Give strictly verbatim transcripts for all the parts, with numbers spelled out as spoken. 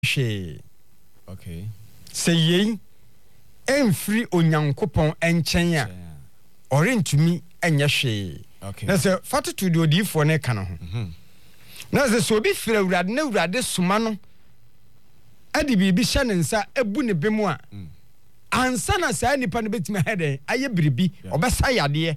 she okay say ye emfiri onyankopon enchen a orentumi enya hwe okay na say fortitude odifo ne ka no ho mhm na say so bi fira urade na urade soma no ade bibi hye ne nsa ebu ne bemu a ansa na saa nipa no betimi hede aye biribi obesa yade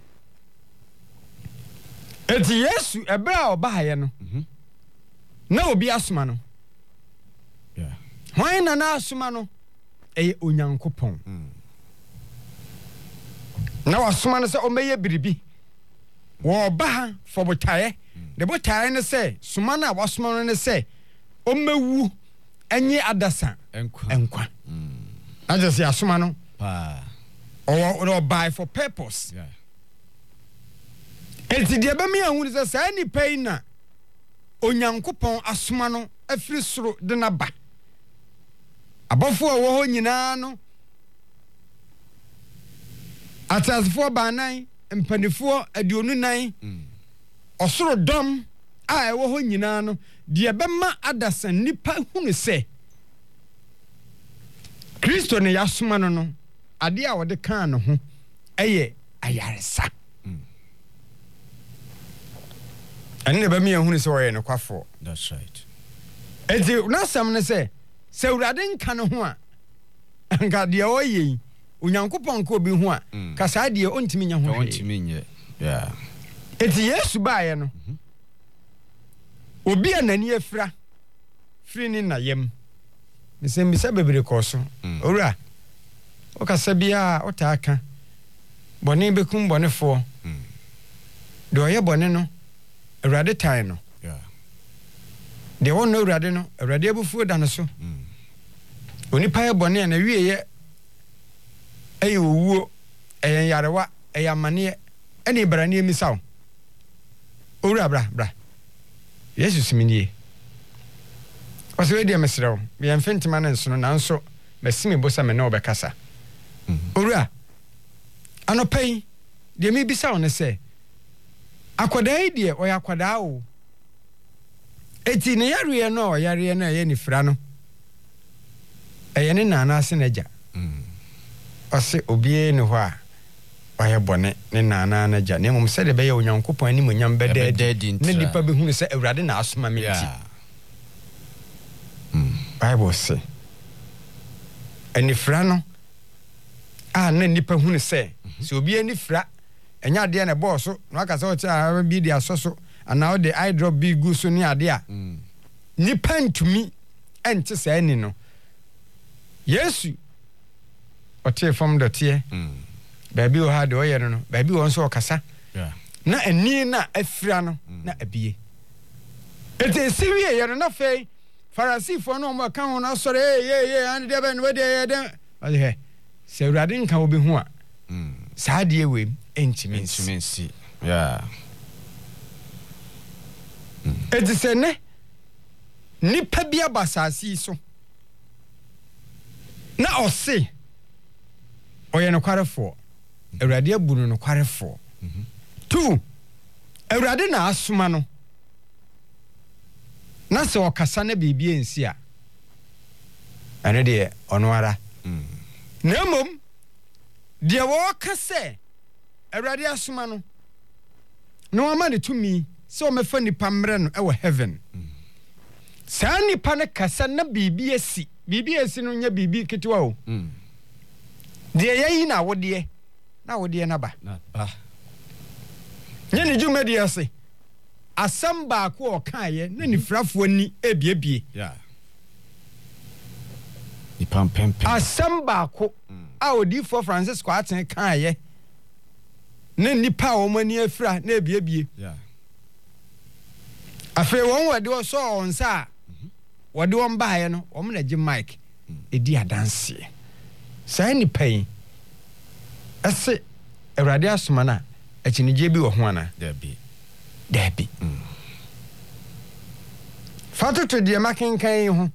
eti Yesu ebra obahaye no na obi asoma no yeah hwan na na asoma no eye onyankopon na wasoma no se omeye biribi wo ba fo botaye de botaye ne se soma na wasoma no ne se omewu enye adasa enkwa enkwa I just say asoma no pa or or buy for purpose yeah enti de ba me ahun se sa ni pay na onyankopon asoma no afiri soro de na ba abofo a wo ho nyina no atasfo ba nan mpanifo aduonu nan osoro dom a wo ho nyina no de ba ma adasan nipa hunu se Kristo ne yasoma no no ade a wode kan no ho eye ayaresa ane ne ba mi ehunu se woye no kwafo that's right enti na sam ne se se urade nka no ho a nka de oye onyankopon ko bi ho a ka saa de ontimi nya ho ontimi nye yeah enti Yesu baaye no obi anani afira firi ni na yem mise mise bebere koso owura o kasa bia o ta aka bone bekum bone fo de oye bone no awurade tai no yeah de won no awurade no awurade abufuo da no so oni pae bone na wieye ayi owuo eyen yarewa eyamane ene brane emisaw owura bra bra Yesu siminie Wase we dia mesrew me yamfentima na nso na nso masimi bosa me na obekasa owura anopai de mi bisa won se akwada die o yakwada o eti ne yare no o yare no ye ni fra no eye ne nana ase naja ose obie ne ho a waye bone ne nana naja ne mum se de be ye onyankopon ani monyam bededi ne dipa be hunu se awurade na asoma me ti Bible say eni fra no a na nipa hunu se se obi ani fra enya de na bo so no aka se o ti a bi di asoso ana o de eye drop bi gu so ni ade a nipa ntumi ente se ani no Yesu o tie fam do tie baby o ha de o ye no baby won so okasa yeah na ani na afira no na abie ete siwie ye no na fei Farasi for no mo kan ho sore ye ye and de ben we de de ahe se urade nka obi hu a mm saa de we entimi intimacy yeah it is ne nipa bia basasi so na ose oye no kwarefo urade abunu no kwarefo two urade na asoma no na se okasa na bibie ensi a ane de ono ara na mom de wo kase awurade asoma no no ama ne tumi se o mefa nipa mre no e wo heaven sa nipa ne kasa na bibie si bibie esi no nya bibi ketewa o de yayi na wode na wode na ba na ba nya ne juma de ase asamba ko okaye na nifrafo ni ebiebie yeah ni pam pam asamba ko a odifo Francisco aten kaye na nipa o mani afira na ebiebie yeah afi won wade o so onsa wade won baaye no o na gi mic edi adanse sai nipa yi ase awurade asoma na achinije bi wo ho ana there be Debi. Mm. Fatu to die makenkan ho.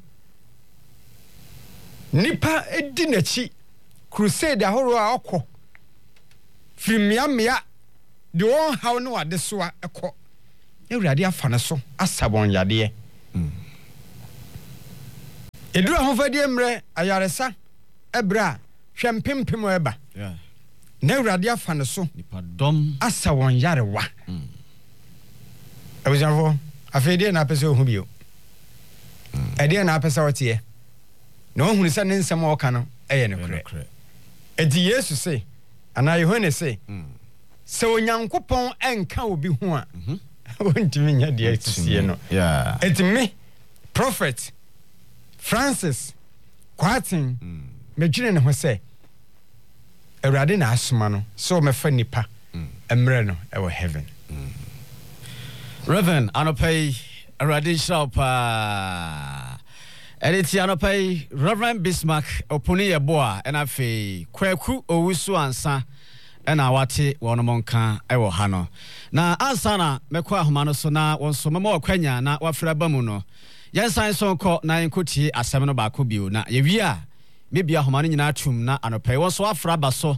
Nipa edi nachi crusade ahoro a okọ. Frimia mia de won haw no ade so a ekọ. Ewurade afa ne so asabon yade. Mm. Edura hofadi emre ayaresa ebra hwem pimpim eba. Yeah. Na Awurade afa ne so. Nipa dom Asa won yarewa. Mm. Abuzanfo, afede na pese ohu bio. Mm. Ede na pese wotie. Na ohunu se ne nsem oka no eye ne kure. Edi Yesu se, ana Yohane se, mm. se onyankopon enka obi ho a. Mhm. Wontimi nya de atisie no. Yeah. Eti me prophet Francis Kwatin mm. medwene ne ho se Awurade na asoma no so mefa nipa emre no e wo heaven. Mm. Reverend Anopai Awurade shapa Editi Anopai Reverend Bismarck opuni yeboa ena fe kwaku owusu ansa ena wate wonomonka e wo ha no na ansa na mekwa ahoma no so na wonso mema wakwanya na wafra bamu no yensan so ko na enkotie asem no ba ko bio na yewi a mebi ahoma no nyina tum na Anopai wonso afra baso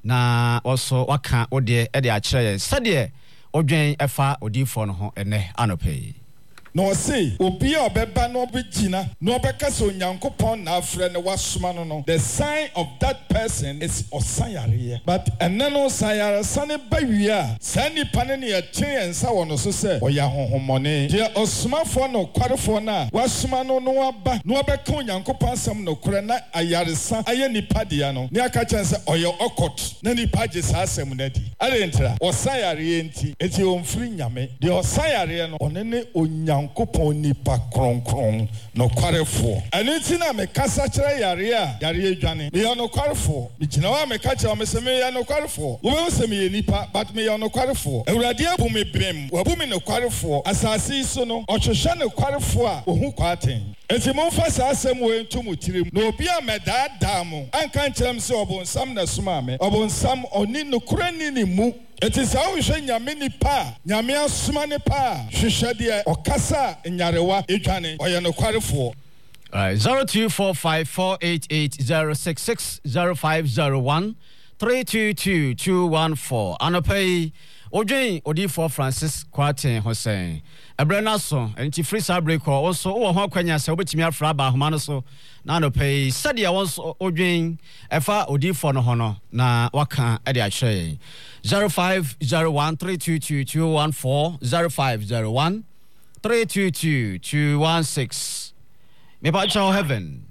na wonso waka ode e de a kire sade odwen efa odifo no ho ene Anopai no say obi a obeba no begina no obeka so nyankopon na afre ne wasoma no no the sign of that person is osayare but enano sayare sane bawia sani panene ya chen ensa wono so se oya honhomone je osomafo no kwarefo na wasoma no no aba no obeka nyankopon sam no kore na ayaresa aye nipa dia no ne aka chen se oya okot na nipa je sa asem na di adentra osayare enti eti omfiri nyame de osayare no onene onya Nkopon nipa kronkron no kwarefo aniti na me kasa kire yare a yare adwane me no kwarefo me gina wa me ka kire me se me ya no kwarefo wo be se me nipa but me ya no kwarefo Awurade abu me brem wabu me no kwarefo asase so no ohwehwe no kwarefo a ohu kwaten enti mo fa sa asem we ntum tirim no obi a medada mo anka nkirem se obonsam na suma me obonsam oni no kurani ni mu it is how we say nyame ni pa nyame asuma ni pa hwehwe de okasa nyarewa edwane oye no kwarefo. Alright, zero two four five four eight eight zero six six zero five zero one three two two two one four Anopai Odwen Odifo Francis Kwatin Hussein Ebrena so enti free sabreak also wo ho kwanya se obetimi afra ba homa no so na Anopai sadia wonso Odwen efa Odifo no ho no na waka e de a kire zero five zero one three two two two one four zero five zero one three two two two one six Me pa chao heaven.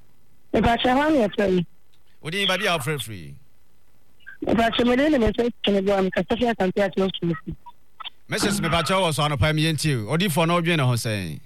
Me pa chao me free. Odi ba bia free free. Me pa chao me le me say me go am ka safia kan pia to me. Message me pa chao so Anopai me yenti. Odi for no dwen ho say.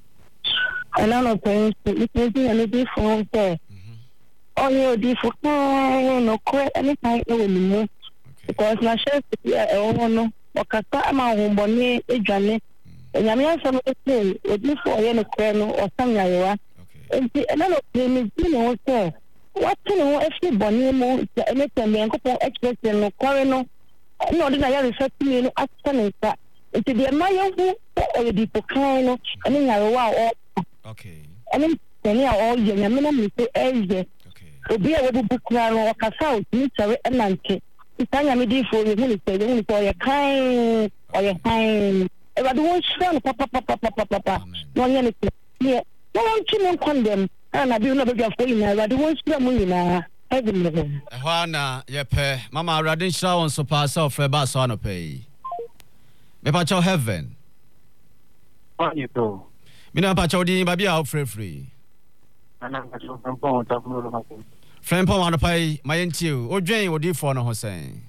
Ana no pen me me me di for say. Oh you di for no ko anytime e we me. Because na share e o no o kasa ma humbo ni edwane. Nyame asem e odi for ye no kre no o sanyayewa enti na no me di no say what no efi boni mo e tem me nko express no kore no no di na ya research me no atene sa enti de ma ye hu o di pokan no ene nyarewa o okay ene teni a o ye nyame na me say eye obi a wo bu kura no o kasa o ni tare enanke itanya me di for ye hu ni say ni for ye kind or ye kind Eba do one strong papa papa papa papa. No any yeah. No one chimo condemn. Na bi no be gafo ina. Eba do one strong mu ina. Heaven level. Ehwa na ye pe mama Awurade nhyira won so pa self ba so Anopai. Me pa chao heaven. What you do? Me na pa chao din ba bia free free. Ana pa chao pon ta furo ma. Friend pon Anopai my yenti o. Odwen odi for no ho sen.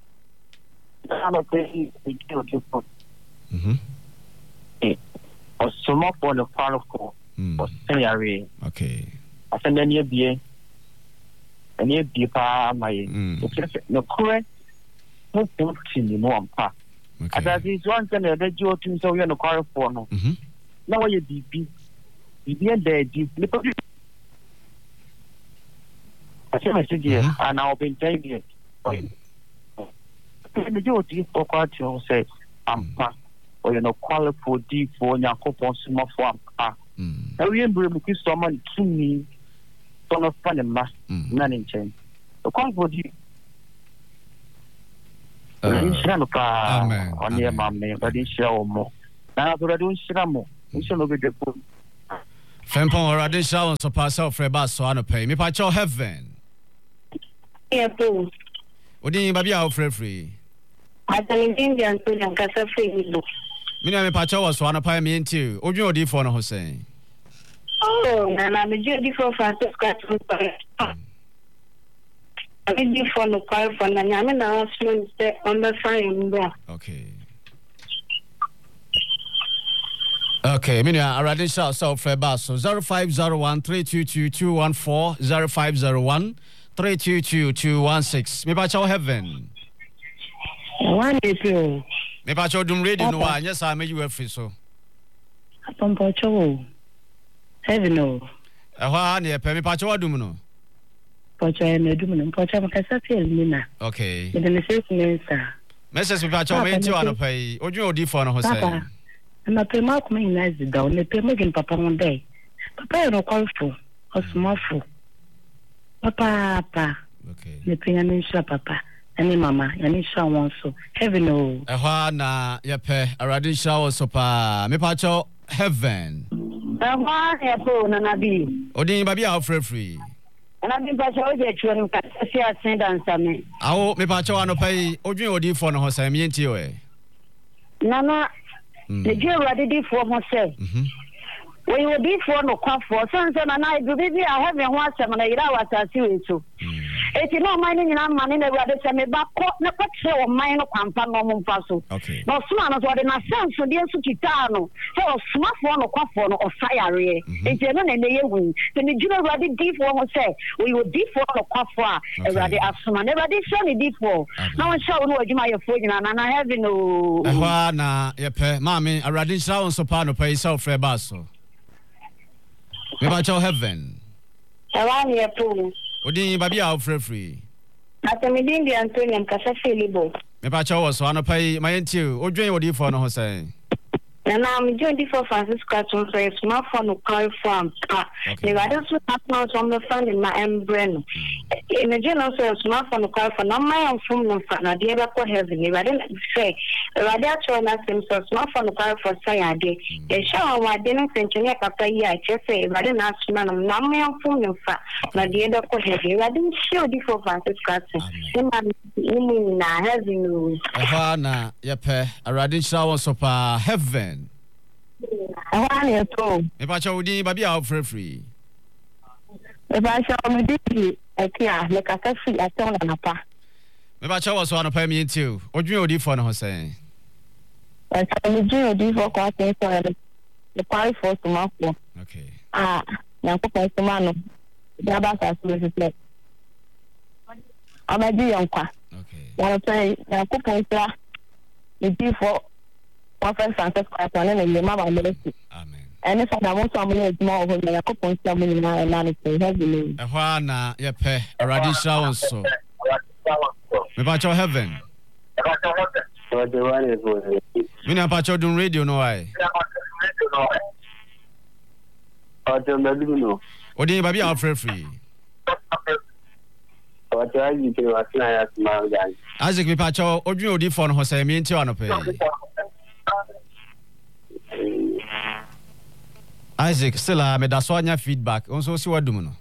Ana pe e ki o ki po. Mhm. Eh. O sumo for the part of ko. O sayare. Okay. Afenda ni bie. Ani bie pa mai. No kure. Mo po ti ni mo ampa. Okay. Ada this one can the jo tin so we no kore for no. Mhm. Na wo ye bibi. Bibi and the di. Ni po. Ase message here and I'll be telling you. The jo ti for kwati o say ampa. Or you know, qualify deep for Yakopon Suma Farm. Ah, I remember someone to me, son of Panama, none in chain. The qualify deep. Amen. On your mammy, but in show more. Now, I don't shamo. We shall not be the Fempon already show so pass out for bus so I no pay. Me pa cho heaven. Yeah, boo. Odi baby out free free. I don't Indian to them casa free. Me na me pa cho was so I pay me into. Oju odi for no Hussein. Oh, and I'm a jury for Francisco. I did for no car for the Yaman announcement on the sign. Okay. Okay, me na already shout so for bus so zero five zero one three two two two one four zero five zero one three two two two one six. Me pa cho heaven. One is you. Me pa cho dum radio no wa yes I me you free so. Upon Pocho. Heaven no. Eh wa na pe me pa cho dum no. Pocho me dum no Pocho makasa feel mina. Okay. The message answer. Message me pa cho me nti wa no pay. Oju odi for no ho say. Papa. I'm a pema kuma ina down. Me pema gen papa one day. Papa no call for. Osmofo. Papa papa. Okay. Me pena me sha papa. Ani mama, yani sha won so. Heaven no. Eh wa na ye pe already show so pa. Me pa cho heaven. Papa e po na nabi. Odi baby out free free. Ana bi pa cho je chuan ka si asen dansa me. Awo me pa cho ano pay. Oju odi for no ho say me nti o e. Nana the girl ready for herself. Mhm. We will be for no kwa for so so na I do be I have one some na ira wa ta si we so. It no mind ni na man na ready say me ba ko na ko che o mind no kwampa no mo mfa so. Okay. No so na so de na sense so de so kita no. So smart for no kwa for no o sayare. It no na na ye wu. The the girl ready D for herself. We will D for no kwa for e ready asuma. Ne ready show ni D for. Na won show no adwuma ye for nyina na na have no. Eh wa na ye pe mami already show so pa no pay so free bus so. Me ba cho heaven. Awani ya po. Odi baby out free free. Ata mi dindi Antonio mkasa filibo. Me pa cho so ano pay my nti o dwen odi for no ho say. Na na mi join di for Francisco to say smartphone no call from. The radio so partners on the fund in my embrace. In the general so smartphone no call for no my on phone no na dey be ko heaven. The radio say radio cho na sim so smartphone no call for say ade. E show wa dey no senchene papa yi a che say radio na asuma no na my on phone no fa na dey be ko heaven. Radio show di for Francisco to. Ni na heaven. Eh na ye pe already show so pa heaven. Awani ya po. Me pa cho odi baby out free free. E ba sha o mediti e kia le ka fi aton na pa. Me pa cho so ano pay me nti o dwen odi for no ho say. E sha me dwen odi for kwa ten so le kwai for to ma ko. Okay. Ah, na ko pa so ma no. Ya ba sa so se ple. Amadi yankwa. Okay. Ya pe na ko pa so le di for Prophet Francisco Atone na yema ba mercy. Amen. Ene fa da mo so amune eduma o ho na ko pon so amune na na ne se heaven. Eh wa na ye pe already show so. Me pa cho heaven. Me na pa cho dun radio no ai. Odi baby out free free. Isaac me pa cho odun odi for no ho say me nti wa no pe. Isaac still uh, me da so anya feedback on so si wadum no.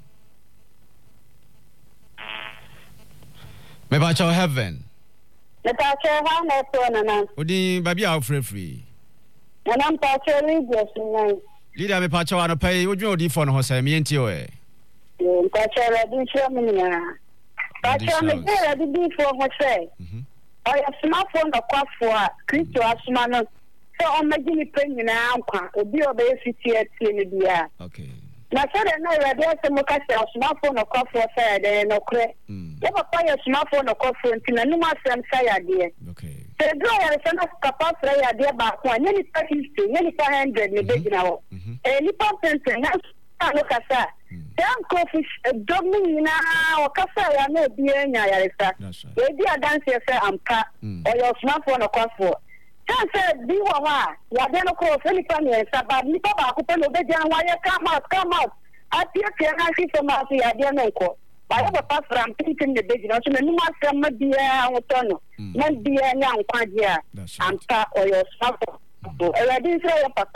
Me pa cho heaven. Le ta che ha na so na na. Odi baby out free free. Na nam ta che ri je sin. Leader me pa cho ano pay odun odi for no ho say me nti o e. Ta che ra di che me na. Ta che me ra di di for ho say. Mhm. O ya smartphone da kwa for Kristo asuma no. So on my Jimmy Penny now, a be obesity at Trinidad. Okay. Now, so that no, there's a Mocasa smartphone or coffee or fire, there no credit. Never buy a smartphone or coffee until a new master say idea. Okay. The girl is enough capacity idea about one, nearly thirty, nearly five hundred, maybe now. A little person, look at that. Then coffee, a domain now, or cafe, I may be in Yarista. Maybe I dance here, I'm cut, or your smartphone or coffee. Cancer, be wa ya de no ko Philippine yes but ni baba ko pe no be jan wa ya come out come out atia ke na si so ma si ya de no ko ba ya papa from pitin de be no so no ma sem ma dia o tono man dia nya nkwa dia ampa o yo sabo e ya din so ya papa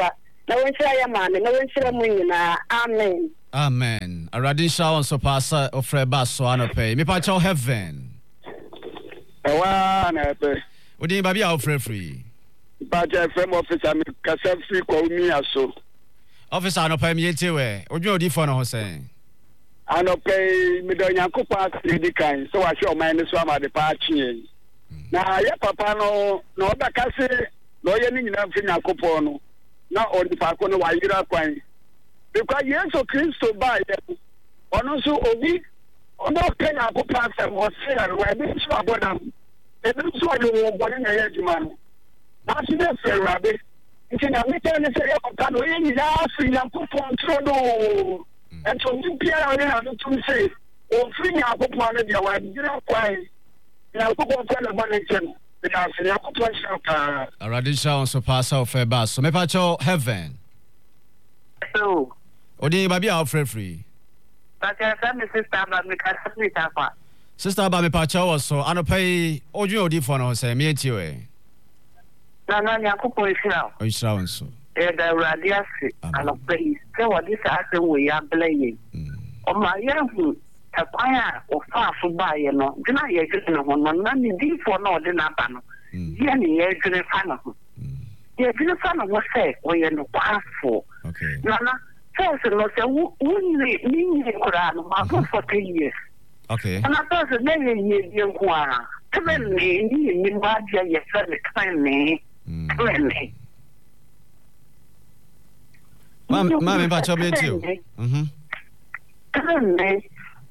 na wonhyira ya maame na wonhyira mu nyinaa amen amen Awurade nhyira wɔn so paasa ofrɛ ba so anɔpɛ me pa kyɛw heaven ewa na ebe odin ba bia ofrɛ free ba je fm officer me kasa free ko mi aso officer anɔpɛ me yɛtie wɛ odwin odi fo no ho sɛn anɔpɛ mi do Nyankopɔn asedi kan so wa hwɛ ɔman ne so ama de pa akye na ya papa no na obaka se na oye ni nyina mfi Nyankopɔn no na onipa ko no wa yira kwan because Yesu Kristo ba ye ono so obi ono pe Nyankopɔn asem o se ya wa bi so abodam e bi so ayo wo na ye djuma no na se de fe rabe nti na mi tell se ya papa no ye ni na fi Nyankopɔn tro do and so you pia na na to say o fi Nyankopɔn na dia wa yira kwan Nyankopɔn ko na ba ne chen na se Nyankopɔn shaka Awurade nhyira wɔn so paasa ofrɛ ba so me pa kyɛw heaven So, odin ba bia ofrɛ free but I said, Missus Stabler, me can speak up. sister ba me pa kyɛw wɔ so anɔpɛ yi odwin odi fo no ho sɛn me yɛtie wɛ Na na Nyankopɔn hyira. ɔnhyira wɔn so E da Awurade ase anɔpɛ sɛ wɔde saa asɛm wɔ yi abla yi. Ɔma yɛhu ɛkwan a ɔfa so baeɛ no gyina yɛdwene ne ho no na ne difoɔ na ɔde n'aba no deɛ ne yɛdwene fa ne ho yɛdwene fa ne ho sɛ ɔyɛ nokwafoɔ nana first no sɛ wonyere ne nyere koraa no maabo forty years okay ana first na yɛ yie die nko a tebe ne ne yɛ nim adeɛ yɛfrɛ ne tene tene ma ma me pa kyɛw me yɛtie o mhm tene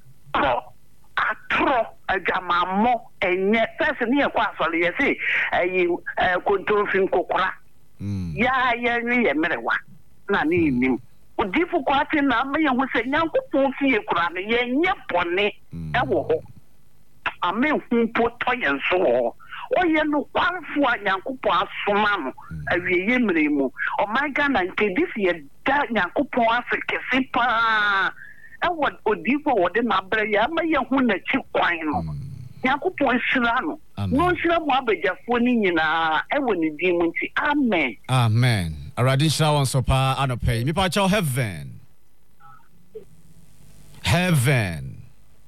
atro ajamamo enye first ne yɛ kɔ asɔre yɛ se ayi kontomfin kokora ya ya ni yɛ mmerewa na ne nim odifu kwate na ma yɛ hu sɛ Nyankopɔn fie kora no yɛ nyɛ bɔne ɛwɔ hɔ ame hu po tɔ yɛn so hɔ ɔyɛ no kwanfo a Nyankopɔn asoma no awie yɛ mmere mu ɔman Ghana nkedi fi yɛ da Nyankopɔn ase kɛse paa ɛwɔ odifu wɔde n'abrɛ yɛ ama yɛ hu n'akyi kwan no Nyankopɔn hyira no no hyira mu abagyafoɔ ni nyinaa ɛwɔ ne din mu nti amen amen Awurade nhyira wɔn so paa anɔpɛ yi me pa kyɛw heaven heaven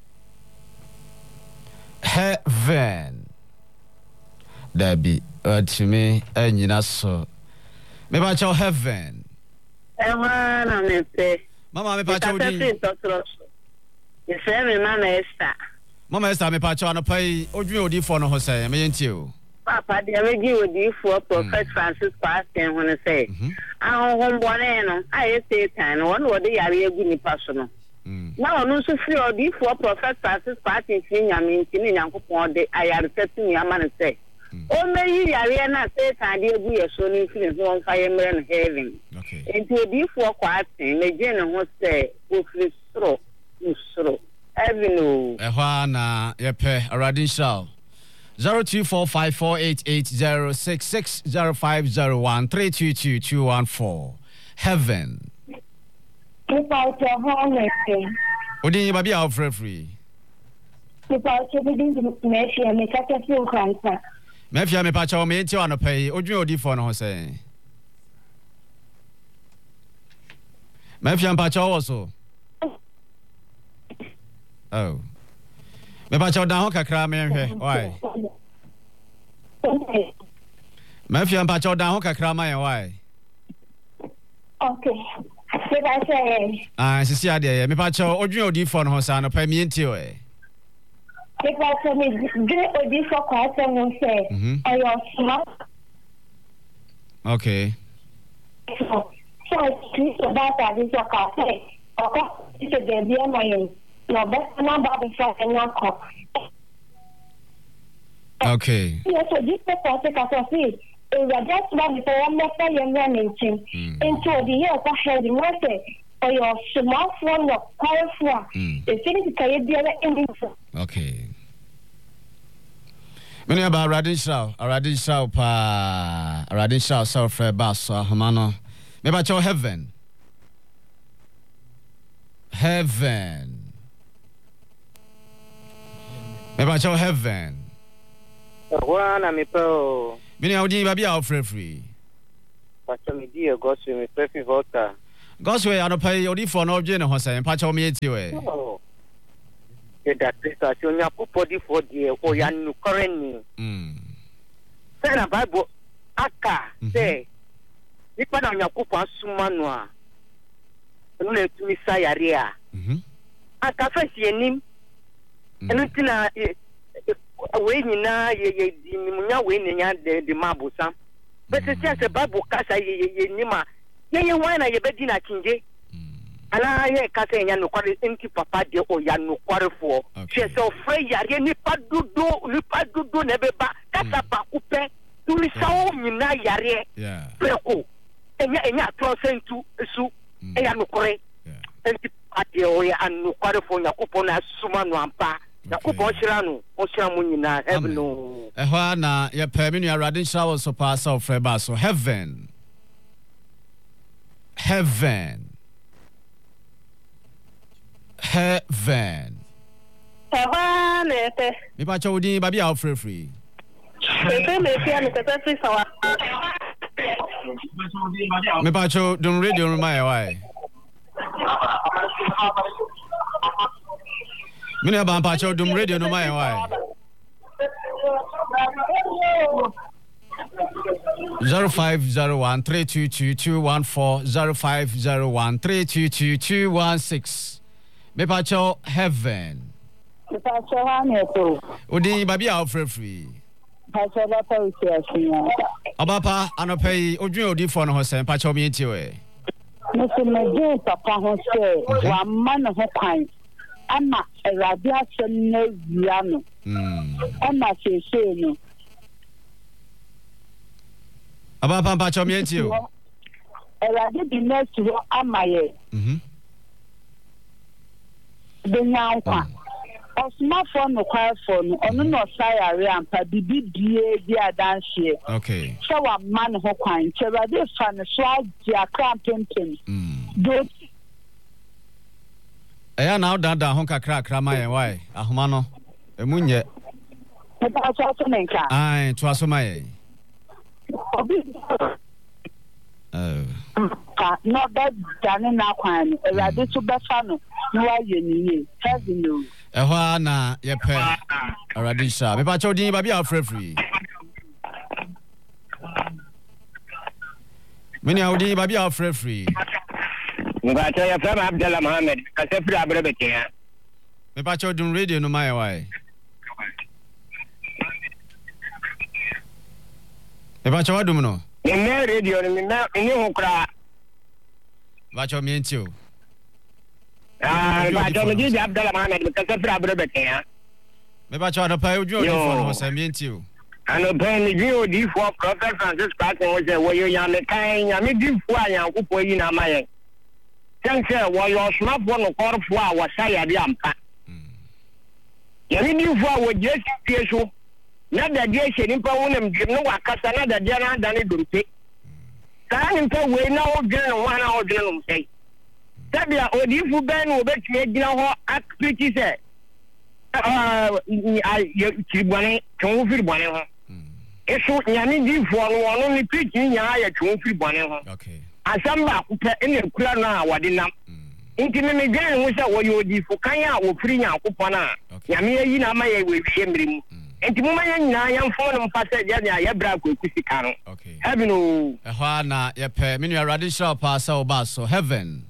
heaven dabi atumi anyina so me pa kyɛw heaven ewa na me pe mama me pa kyɛw din yɛfrɛ me mama Esther mama Esther me pa kyɛw anɔpɛ yi odwin odi fo no ho sɛ me yɛntie o Papa, the American for Prophet Francis Pastor when I say, "I want one no, I say time one what they are really personal." Now, no, so free or deep for Prophet Francis Pastor in I mean, in Yankopon, I are setting your man say, "Oh, may you are not say, I dear be a son influence on fireman heaven." Into a deep for quiet thing, the general was say, "Oh, please, throw, you throw." Avenue. Ehwana, yepe, Awurade nhyira zero two four five four eight eight zero six six zero five zero one three two two two one four heaven. About your home, Odin baby out free free. About your building to make sure make a few cancer. Mefia me pacha o me ti wana pay odwin odi fo no ho say. Mefia pacha wo so. Oh. Me pacha dan ho kakra me nhwe. Why? Mefia pacha dan ho kakra ma yen why? Okay. What I say? Ah, sisi ade me pacha odwin odi fo no ho say no pay me nti o e. Because I mean, great odi for quite a while say, "I was smart." Okay. So, I speak about that is a cafe. Okay, it's a baby of mine. No, that's not about the fact and not cock. Okay. Yes, so this is a cafe. It was just one before I'm not saying anything. Into the year of head in one say, "Or your small phone of powerful." The thing is, can you be in okay. Many about Radin Shaw, Radin Shaw, pa, Radin Shaw, South Bass, Hamano. Maybe about your heaven. Heaven. Maybe about your heaven. One, I'm a pro. Many of you, baby, are free free. Pacha me dear Gospel me perfect voter. Gospel I don't pay odi for no gene ho say pacha me eti we. Oh. The that Christ you nyakopodi for the o ya nu current. Mm. Say na Bible aka say nipa na nyakopon suma no a. No na tumi sayare a. Mhm. Aka fa sienim. Eno tina we nyina ye ye di munya we nya de de mabusa. But se se Bible kasa ye ye nima. Ye ye wana ye bedi na kinje. Ala ye kasa nya no kware enti papa de o ya no kware fo. Se se ofre yare ni padudo ni padudo ne beba kasa ba kupe tuli sawo nyina yare. Yeah. Preko. Enya enya trosentu su e ya no kware. Enti ade o ya no kware fo nya kopo na suma no ampa. Na kopo shira no o shira mu nyina heaven no. Eh ho na ye pa me nua radin shawo so pa sa ofre ba so heaven. Heaven. Heaven. Heaven ete. Me pa chawdi ba bia ofre free. Ete me fia me tete fi sawa. Me pa chaw dum radio ma ya wai. Me na ba pa chaw dum radio no ma ya wai. Zero five zero one three two two two one four zero five zero one three two two two one six. Me pa chaw heaven. Me pa chaw haneto. Odi ba bia ofre free. Pa chaw ba pa uti asinya. Abapa anopai odwun odi fo no ho sem pa chaw me enti we. Me se me je papa ho se wa man ho kwan. Ama Erade asem na wia no. Mm. Ama sese no. Aba pa pa chaw me enti o. Erade di next ro ama ye. Mhm. Benya kwa. Osma for no kwa for no ono no sayare ampa bibi die di adanhye. Okay. So wa man ho kwan. Erade fa no so agi akra pimpim. Mm. Do Eya na odan dan ho kakra kakra ma yen wai ahoma no emunye me pa chaw to menka. ai to aso ma yen Obi oh ka no that dane na kwan Erade to be fa no no wa ye ni heaven no. ehwa na ye pe already sha me pa chaw din ba bia ofre free mini audi ba bia ofre free Nga cha ya fama Abdallah Mohammed ka se fira abre betia. me pa chaw dum radio no ma yen wai me pa chaw dum no Ni me radio ni me ni hu kra. ba chaw me enti o Ah, ba cha me di Abdallah Mohammed ka se fira abre betia. me pa chaw da pa odwun odi fo no ho sem me enti o Ano pen ni bi odi fo Prophet Francis Patton wo se wo yo ya me kan ya me di fo ayankopo yi na maye. Sense wo yo sma fo no korfo a wo sayade ampa. Ya me di fo a wo Jesu Kristo na da die hye nimpa wo nam dim no wakasa na da die na da ne durpe. Ka nimpa we na wo gbe no wa na wo gbe no msei. Tabia odi fu ben wo betumi agina ho akpiti se ah ya tribune tun firi bone ho. Eso nyame di fo no wono ni preach nya ya tun firi bone ho. okay Asamba kupe ene kula na wade nam. Inti me megane wo se wo yodi fo kan ya wo firi nya akopon na nyame yi na ma ye we hwie mrem. Inti mo ma nya nyina ya mfo no mpa se dia ya bra ko kusika no. okay Heaven o. ehwa na ye pe me nua radin sha pa sa oba so heaven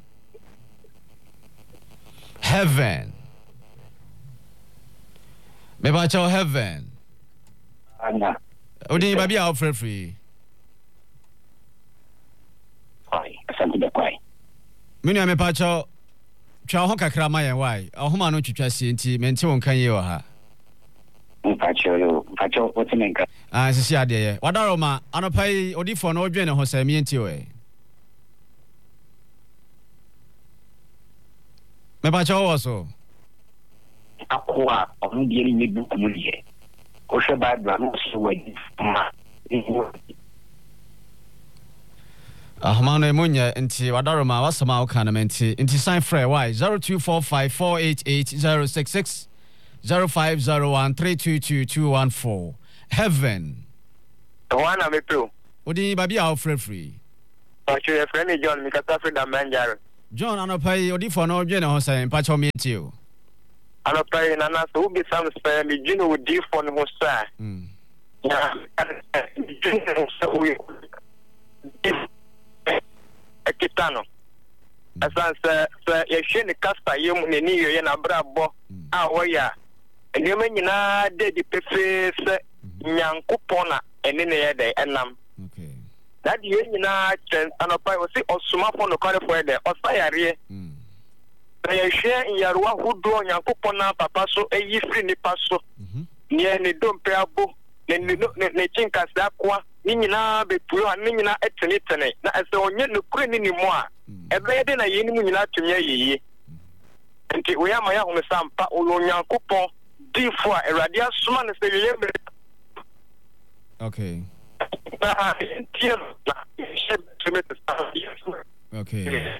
heaven me ba chaw heaven Anya. odi ba bia ofre free Kwai, asante de kwai. me nua me pa chaw twa ho kakra ma yen wai ahoma no twitwa sie enti me nte won kan ye wa ha Mpacho yo, mpacho otimenka. ah sisi ade ye wadaro ma anopai odi fo no odwen ne ho sa me enti o e me ba chaw wo so Akwa, onu die ni mebu kumuje. Ko se ba dwa no so wadi ma. ahoma no emunya enti wadaro ma wasama wo kana me enti enti sign free why zero two four five four eight eight zero six six zero five zero one three two two two one four heaven Wana me pro. odi ba bia ofre free Actually, a friend John Mikasa Frida Manjaro. John Anopai, Odifo no Jane Hossain, Pacho meet you. Anopai, and I will be some spare me, Juno would deal for no sir. Yeah, a kitano. As I said, a shiny casta, you may need you in a brabo. Ah, oh, yeah. And you mean, I did the preface, young coupona, and in the day, and um. Okay. That year, you know, and I was or smartphone to call for the or fire. They share in your one who draw your coupona, papa, so a year free nipaso. Near the don't pay a book, then the think as that qua, Nina be poor and Nina at Tenitane. As the onion no queen anymore. Every day I ain't not to me. And we are my own son, pa or your coupon, D for a radius man is the okay. Okay.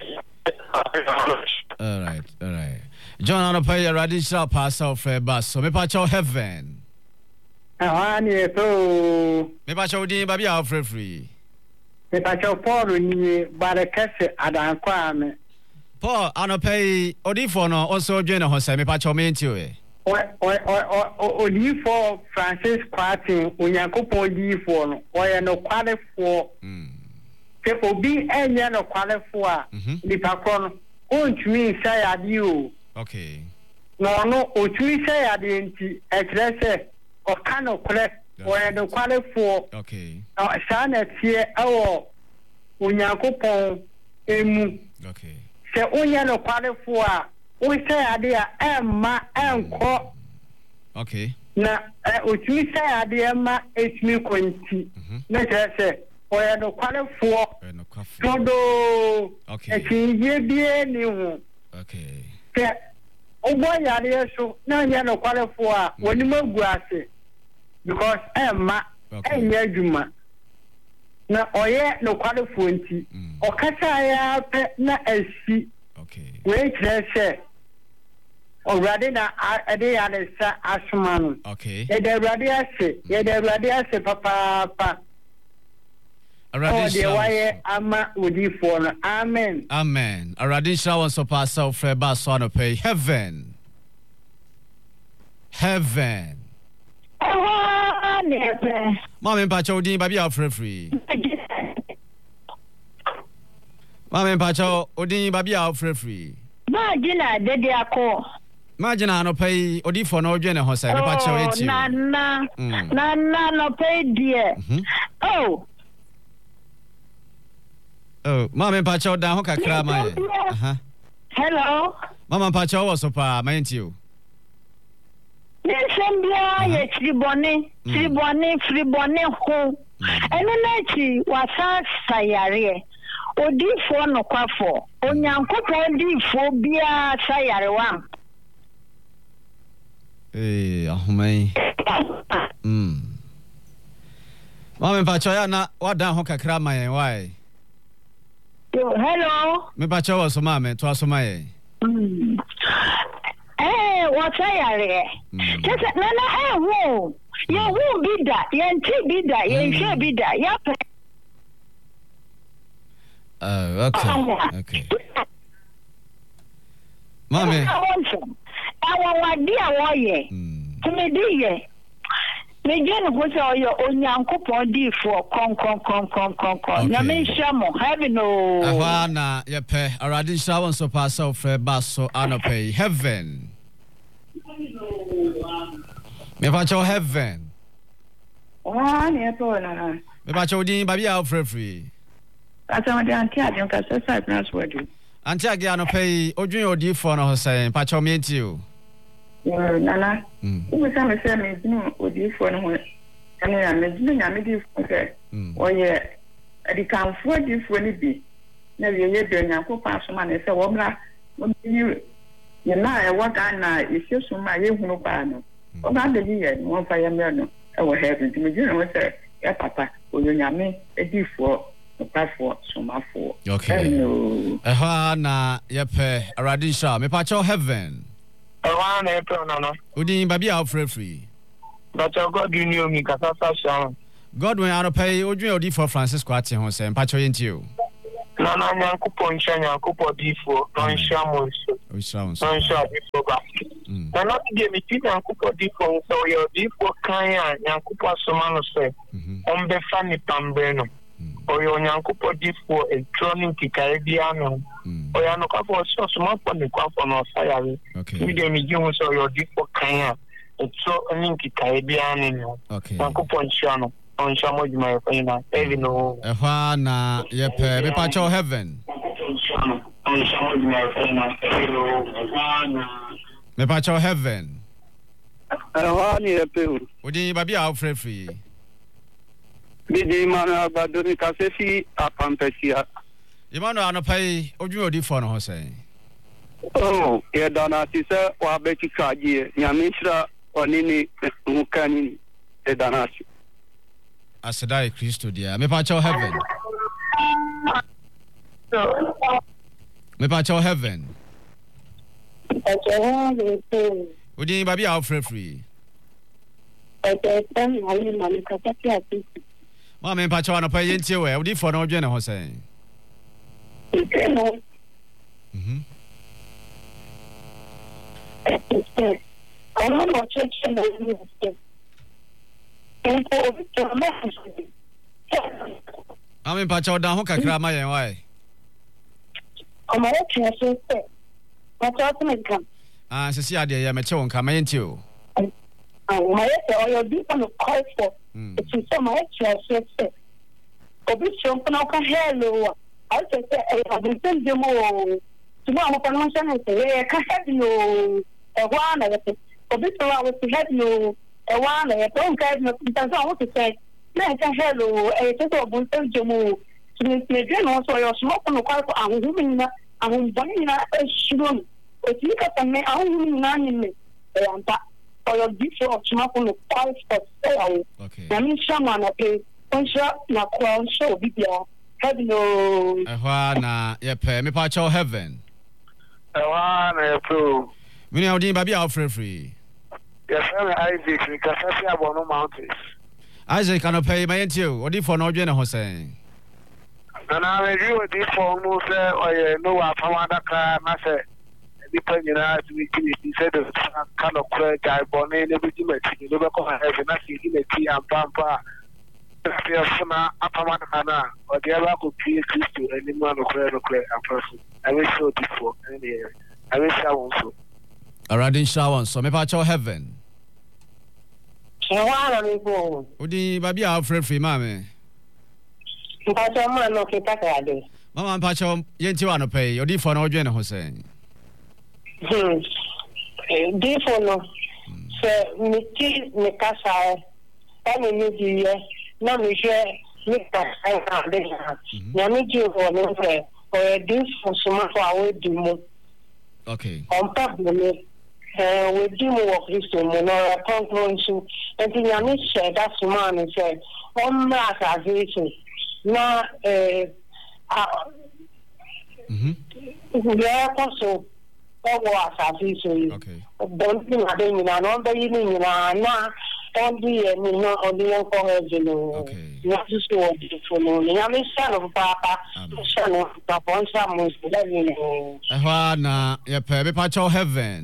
All right, all right. John Anopai, radical pass off a bus, so me pacho heaven. Ah, so me pacho di baby out free free. Me pacho Paul ni barakase adankwame. Paul Anopai, Odifo no also join Hossain, me pacho me into it. O o o Odifo Francis Kwatin, Onyankopon Odifo no, o no kwalefo. Mm. Ke obi enye no kwalefo a, nipa ko no, ontumi say ade o. Okay. No no, otumi say ade nti, e kire se o ka no kure, o no kwalefo. Okay. No, sa na tie e wo Onyankopon emu. Okay. Se onye no kwalefo a, we say ade a emma enko. Okay. Na otumi say ade ma etumi konti. Na kire se o no kwalefo. No kwafo. Todo. Okay. Ekinye bie ni hu. Okay. Ke obo yare so na nya no kwalefo a woni magu ase. Because emma enye adwuma. Na oye no kwalefo nti. O kasa ya pe na asi. Okay. We kire se already na ade ya le sa asuma no. Okay. E de already ase, e de already ase papa pa. Already oh, why ama Odifo no. Amen. Amen. Already shower so pass out for bus on pay heaven. Heaven. Oh, never. Mama pacho di baby out free free. Mama pacho odi baby out free free. Magina dedi ako. Magina no pay Odifo no join Hossain me pacho eti. Na na. Na na no pay die. Oh. Oh, Mama pacho da ho kakra ma ye. Aha. Hello. Mama pacho was so pa ma enti o. Nisembia ye tribone, tribone, tribone ho. Eno na chi wasa sayare. Odifo no kwafo. Onyankopon Odifo bia sayare wa. Eh, ahumai. Mm. Mama pacho ya na wada ho kakra ma ye why? Hello. Me pacho was so mama to aso ma ye. Mm. Eh, what sayare? Just na na eh wo. Ye wo bida, ye nti bida, ye nche bida, ya pe. Oh, okay. Okay. Mami. Awa wadi awo ye. Tumi di ye. Me jen ko se oyo Onyankopon Odifo kon kon kon kon kon kon. Na me shamo, heaven o. Ahwa na ye pe, already shower so pass out for basso anope heaven. Me pacho heaven. Ah, ne to na. Me pacho di baby out free free. Asa de anti adon ka so sa na so adu. Anti age anope odwun Odifo no Hossain pacho me enti o. Eh nana. Ubi sa me se me dinu Odifo no ho. Ene ya me dinu nya me di fo se. Oye edi kan fo Odifo ni bi. Na ye ye de Onyankopon asoma na se wo bra wo bi ye na e wo ga na ise so ma ye hunu ba no. O ba de ye no fa ye me no. E wo heaven. Me dinu wo se ya papa Onyame Odifo Pafo somafo. Okay. Eh na ye pe already sha me pacho heaven. Ewa na epe no no. Udi baby out free free. But God you knew me kasasa sha. God when I pay Odwin Odifo Francis Kwatin Hossain pacho yenti o. na na nyankopɔ nhyɛ nyankopɔ difo na ɔnhyɛ mo nso na ɔnhyɛ difo ba na na de me ti nyankopɔ difo nso ɔyɛ difo kan a nyankopɔ asoma no sɛ ɔmbɛfa nipa mbrɛ no ɔyɛ onyankopɔ difo etro ne nkikae bia no ɔyɛ anokafo ɔsɛ ɔsomafo ne kwafo na ɔsayare me de me gye ho sɛ ɔyɛ difo kan a etro ne nkikae bia no nyankopɔ nhyɛ no ɔnhyɛ mo dwuma yɛ fanyina ɛvi no ɛhɔ na yɛpɛ mepakyɛw heaven mepakyɛw heaven ɛhɔ ne yɛpɛ wodin babi a wofrɛfiri Didi Emmanuel Badoni Kasefi Apampasia. Emmanuel Anopai, Oju Odifo no Hosei. Oh, yeah, Dana Tisa, Wabeti Kaji, Yamishra, or Nini Mukani, the Danashi. Asadai Christo, dear. Me Pacho Heaven. Me Pacho Heaven. Udi Babi Alfred Free. Ma me pacho na pa yentie we odi fo na odwe ne ho sen mhm ana no cheche na ni Ma me pacho da ho kakra ma yen wai Ama cheche se pacho to me kam ah sisi ade ye me che won ka ma yentie o ah ma yete o yo bi on call for it's so my cheche se obi chompo na ka hello I say I have been telling you to know what I'm saying say ka have you e wa na yete obi to wa we have you e wa na yete on ka no because I want to say na ka hello e to to bun tell you to me me no so yo smoke no kwa ko ahu mi na ahu bani na e shiro o ti ka tame ahu mi na ni me e anta o yo di so smoke no kwa ko so okay na mi shama na pe onsha na kwa onsha obibia hello ehwa na yepe me pa cho heaven ehwa na yepe mini awdin ba bia ofre free yes I'm Isaac ni kasasi abono mountains Isaac kana pay my entio odi for na odwe ne ho sen na na we ri odi for no se oye no wa pamada ka na se nipa nyina tumi kini bi se do kind of cry guy bonne ne bi ma ti no be ko ha he na si ni ti ampampa ya funa apamada kana odi aba ko pie Kristo eni mu no cry no cry afaso I wish so before any I wish I want so Aradin Shawan so me pa cho heaven Shawara mi go odi ba bia ofre free ma me pa cho ma no ke ta ka de mama pa cho yenti wa no pay odi for na odwe ne ho sen Hmm. Di fono. Se mi ti mi casa e mi mi di e na mi je mi ta e na de na. Ya mi ji ho no fe o di fo suma fo awe di mo. Okay. On pa me eh we di mo wo Kristo mo no e kon kon su. E ti ya mi se da suma ni se on ma ka visu na eh a Mhm. Ya koso ọwọ́ àṣàfi ìṣòyè bọ́ǹdì nàdé ìyìnà náà bẹ́ yí ní ìyìnà náà bọ́ǹdì ẹ̀mí náà ọdún yẹn kọ́ ẹ̀ jùlọ ìyá sísè ọ̀dì ìfòlò ìyá mi sànù pápá sànù pàpọ̀ ń sàmù ìṣẹ̀lẹ̀ mi nù. ẹ̀họ́ na yẹpẹ̀ bí pàṣẹ heaven.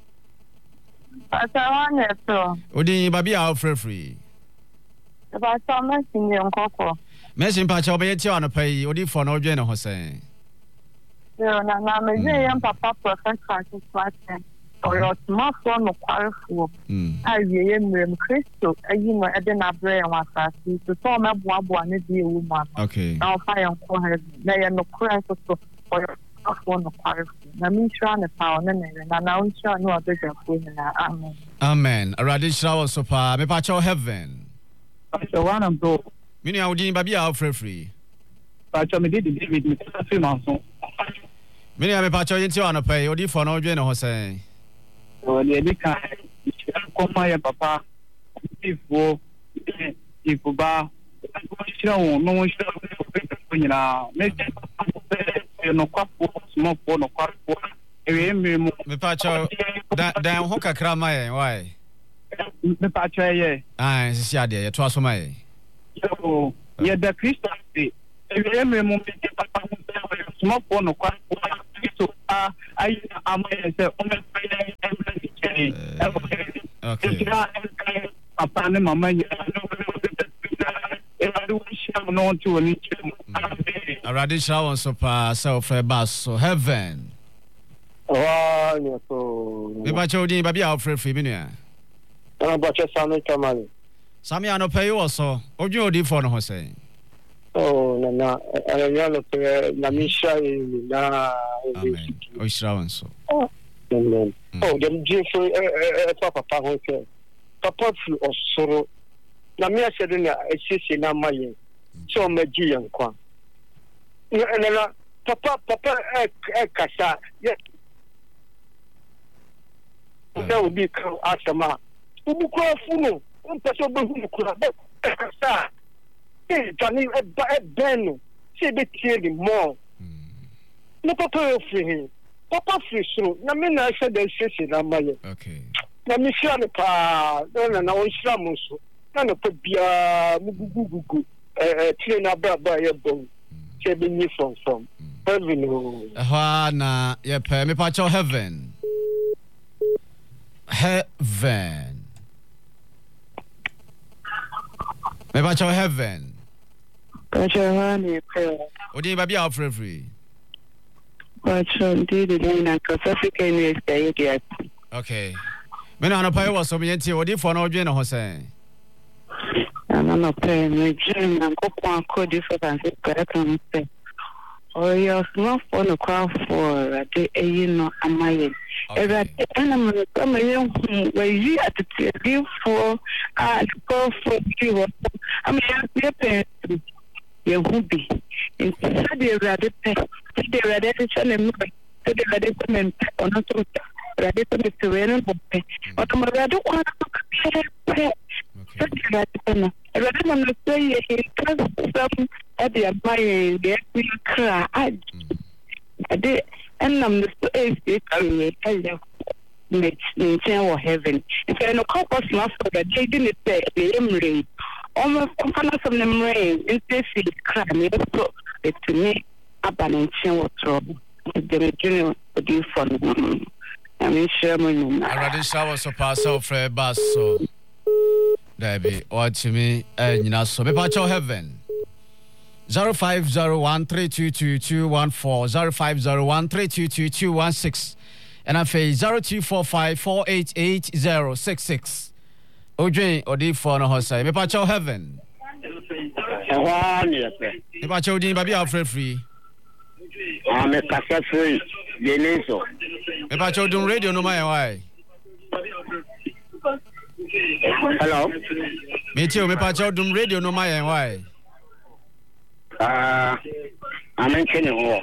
pàṣẹ wọn yẹ tó. odi babi a ofre free. pàṣẹ mẹ́sìn yẹn kọ́kọ́. mẹ́sìn pàṣẹ ọbẹ̀ yẹn tí wà nípa yìí odi fọ̀ náà ọjọ́ yẹn hó sẹ́yìn. Yeah, na na me je yan papa Prophet Francis Martin. Oyo tuma fo no kwarefo. Mm. Aye ye mrem Kristo ayi no e de na bre yan wasasi. So so me boa boa ne die wu ma. Okay. Na fa yan ko he na ye no Christ so oyo fo no kwarefo. Na mi shra ne pa ne ne na na un shra no abeja ko na amen. Amen. Aradi shra so pa me pa cho heaven. So one am bro. Mini awdin ba bia ofre free. Pa cho me di David me ta fi ma so. Mini ame pa cho yenti wa no pay odi for na odwe ne ho sen o le bi kan ko ma ya papa ifo ifo ba ko shira won no won shira ko nyina me no kwapo mo po no kwapo e we mi mo me pa cho da da ho kakra ma yen why me pa cho ye ah sisi ade ye to aso ma ye so ye da Christ e we mi mo me papa small for no kwa so ah I am say o me fire every day okay papa ne mama ya no to ni already show so pa self bus so heaven wa ni so me ba chodi ba bia ofre free bi no ya na ba che sami kamali sami ano pay wo so odwu odi for no ho say oh na na ya lo pe na misha na amen o shrawan so amen oh dem je so e papa pa ho se papa fu osoro na me ase de na esisi na maye so maji yankwa na na papa papa e kasa ye na obi ka asama ubu kwa funo un peso be hu kura be kasa e tani e ba e benu se be tie di mo no papa e fi papa fi so na me na ase de esisi na maye okay na mi sia ne pa na na on sia mo so na no pa bia mu gugugugu eh tie na ba ba ye bon che be ni from from heaven o ha na ye pa me pa cho heaven heaven me pa cho heaven pa cho hani pe odi ba bia ofre free pa cho ndi de na ka Africa ni stay here okay me na no pa wo so me nti odi for na odwe na ho say ana no pe me dream na ko kwa ko di for kan se ka kan se o yo no for no kwa for de eyi no amaye era ana mo ko me yo we yi at the for ah ko for di wo am ya pe pe ye hubi in sa de era de pe de era de chale mo de era de comment ono to ready to be to win but automatically do want to pe ready to say he can some at the buy the cry I did and I'm the space career tell you in heaven if I no couple not for that they didn't say the memory almost company some memory in this crime so it to me up and in trouble the junior do for I mean, Sherman. I already saw so pass off for bus so. Debbie, watch me and you know, so me patch heaven. Zero five zero one three two two two one four zero five zero one three two two two one six and I say zero two four five four eight eight zero six six. Ojay odi for no hosa. Me patch heaven. Me patch odi baby afre free. Ah, me kasa free. Deniso. Me pa cho dun radio no my why. Hello. Me too, me pa cho dun radio no my why. Ah, I'm in Kenya.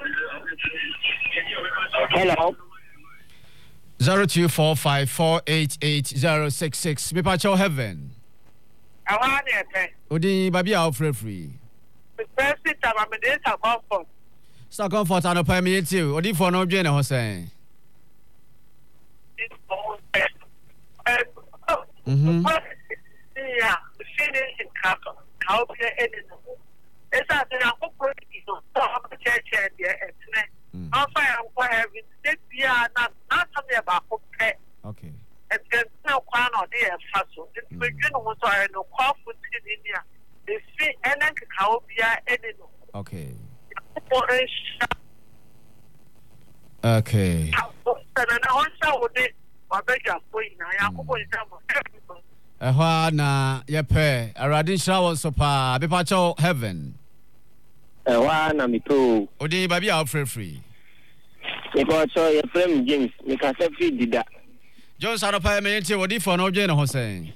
Hello. zero two four five four eight eight zero six six. Me pa cho heaven. I want it. Odi baby out free free. The first time I'm in this comfort. So comfort and pay me too. Odi for no dwe na ho say. Mhm. Yeah, finish in Cato. How be it? It's at the Apple so church and the how far I'm having this year not not something about okay. Okay. It's no quan or dear faso. It's begin was I no call food in India. They see and then how be any. Okay. Okay. Eh na ye pe arade shower so pa be pa cho heaven. Eh wa na mi to. Odi ba bia free free. E ko cho ye frame James me ka se free dida. John Saropa me nti odi for no dwe na ho sen.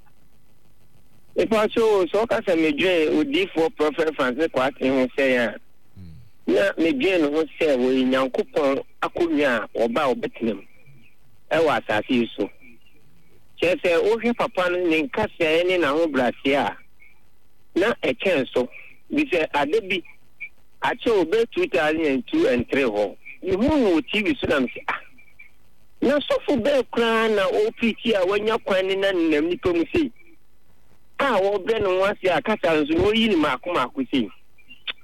E ko cho so ka se me dwe odi for prophet Francis Kwati ho se ya. Na me dwe no ho se wo Nyankopon akonya oba obetinem. E wa asase so. Chese o hwe papa no ne nkase ne na ho brase a na e ken so bi se adebi a che obe two thousand two and three ho you hu T V so na me ah na so fu be kra na O P T a wanya kwan ne na nam ni pom sei ah wo be no wase akasa nso no yi ni makoma akosi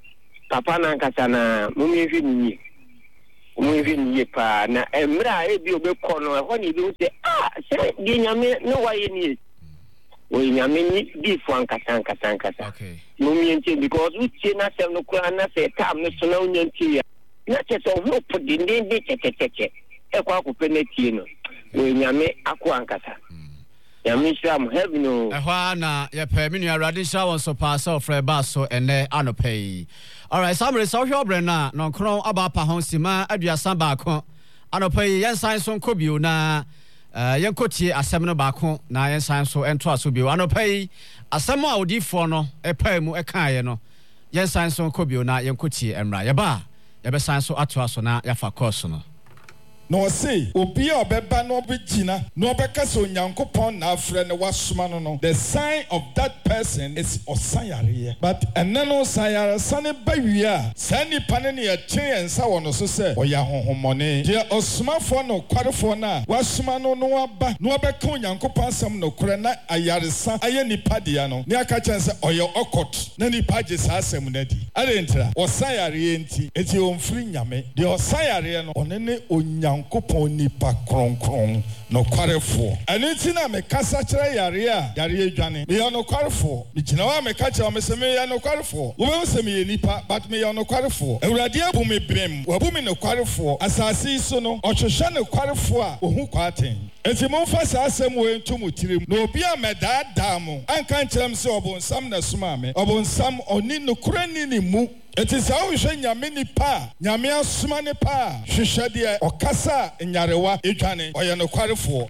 papa na nkasa na mumi fi ni mumi fi ni pa na emra e bi obekọ no e ho ni bi say ah say di nyame no waye ni we nyame ni di fu ankasa ankasa ankasa mumi enti because we tie na sem no kura na say tam no so na unyanti ya na che so ho podi ndi ndi che che che che e kwa ko peneti no we nyame akọ ankasa Yamisham heaven no. Ehwana ye pe me nua radisha won so pass of Freba so ene anopai. All right, somebody so hwe obrena no kron aba pa hon sima aduasa ba ko. Anopai yen san so nkobio na eh yen kotie asem no ba ko na yen san so ento aso bio. Anopai asem a odifo no e pa mu e kan ye no. Yen san so nkobio na yen kotie emra. Ye ba ye be san so ato aso na ya fa course no. No say obi obeba no begina no beka so nyankopon na afre ne wasoma no no the sign of that person is osayare but enano sayare sane bawia sani panene ya chen ensa wono so se oya honhomone de osomafo no kwarefo na wasoma no no aba no beka nyankopon asem no kore na ayaresa aye nipa dia no ne aka chen se oya okot na nipa je sa asem na di adentra osayare enti eti onfiri nyame de osayare no onene onya Nkopon nipa kronkron no kwarefo aniti na me kasa kire yare a yare adwane me yo no kwarefo me gina wa me ka kire me se me yo no kwarefo wo be se me nipa but me yo no kwarefo awurade abu me brem wabu me no kwarefo asase so no ohwehwe no kwarefo a ohu kwaten enti mo fa sa asem we ntum tirim no obi a meda da mo anka nkyerem se obonsam na suma me obonsam oni no kurani ni mu it is how we say nyame ni pa nyame asuma ni pa hwehwe de okasa nyarewa edwane oye no kwarefo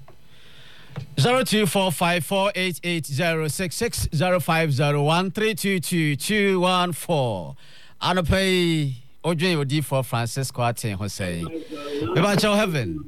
zero two four five four eight eight zero six six zero five zero one three two two two one four Anopai Odwe Odi for Francis Kwate Hosei Beba Chow Heaven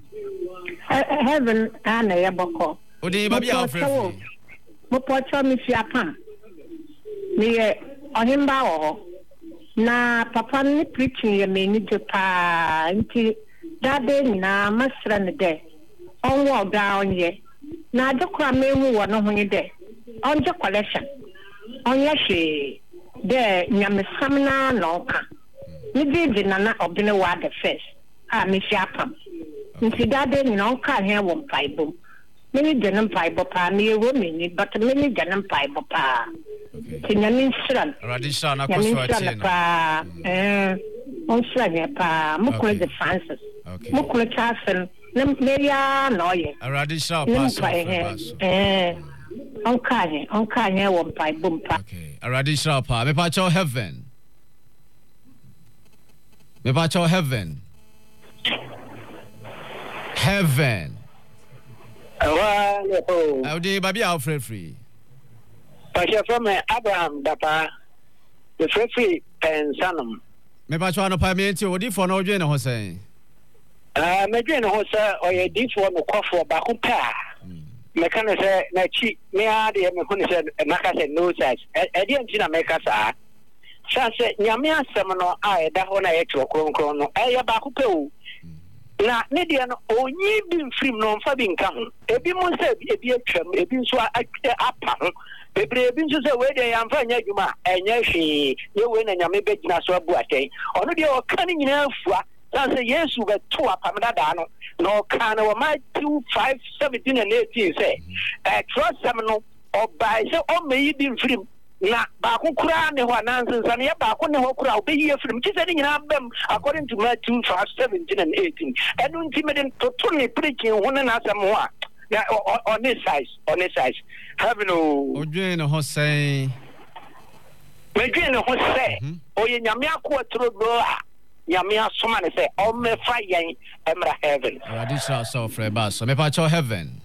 Heaven ana yaboko Odi babi afrefi mo pocho mi fi apa mi ohimba wo na papa ni preaching ye me ni de pa nti dade na masra ne de onwo ga onye na adekwa mehu wo no ho ni de onje collection onye hwe de nyame samna no ka ni di na na obine wa the first ah me fi apam nti dade ni no ka he wo mpaibo many denim mpaibo pa me wo me ni but many denim mpaibo pa Tinyamin Sran. Radisha na kuswati pa eh on sran pa mukule the Francis. Mukule chasen neya noye. Radisha pass. Eh on kanye on kanye wo pai bumpa. Okay. Radisha pa me pa cho heaven. Me pa cho heaven. Heaven. Awa lepo. Audi baby Alfred free. Pasha from Abraham Dapa, the free and Sanum. Maybe I try to pay me into Odi for no Jane Hossein. Ah, Major Hossa or a deep one of coffee bakupa. Mechanic said, Nachi, me are the Mechanic Maka said no such. I didn't see a Mekasa. Sunset Yamia Semino, I, that one I actual chrono, I bakupo. Na Nidian only been free non fabbing come. A bimon said, a beer trim, a bin so up. Bebre bin so say we dey am fa nya djuma enye hwe ye we na nyame begina so abu aten ono de o kan nyina afua san say yesu be to apamda da no no kan o ma two five seventeen and eighteen say eh trust them no o bai say o me yi bin film na ba ko kura ne ho anansen san ye ba ko ne ho kura o be yi film ti say ni nyina bem according to Matthew five seventeen and eighteen enu nti me den to to ni preaching ho na asem ho a yeah, on this size, on this size. Have no. Odwe no ho say. Medwe no ho say. Oye nyame akotro bro a. Nyame asoma ne say o me fa yen emra heaven. Radisha so freba so me pa cho heaven.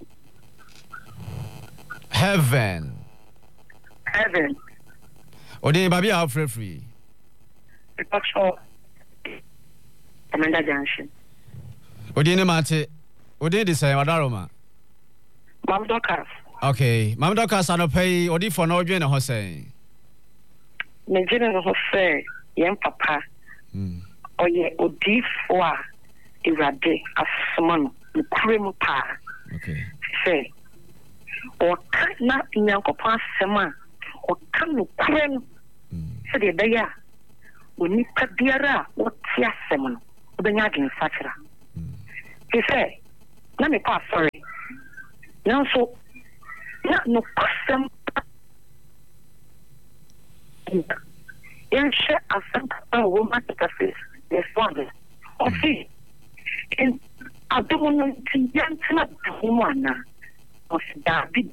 Heaven. Heaven. Odi baby Alfred free. Pa cho. Commander Junction. Odi ne mate. Odi di say wadaroma. Mam Dokas. Okay, Mam Dokas anopai odi for no dwen ho say. Me dwen ho say yen papa. Mm. Oye odi fo a irade asman kurem pa. Okay. Say o na nyankopon asema o kan no kurem. Se de beya onipa biara wote asɛm no wobɛnya adwen sakyera te sɛ na mepa asɔre nanso na nokwasɛm yɛnhyɛ asɛm papa a wɔ matafis yɛsɔde ɔse adom no nti yɛntena da ho mu anaa ɔse daabi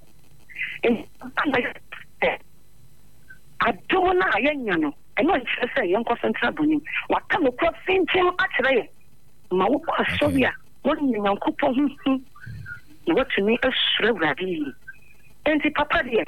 da adom no a yɛnya no ɛno nkyerɛ sɛ yɛnkɔsɛntena bonim waka nokora fintim akyerɛ yɛ ma wokɔ asɔre a wɔnya nyankopɔn ho hu na wɔtumi asuro awurade yi enti papa deɛ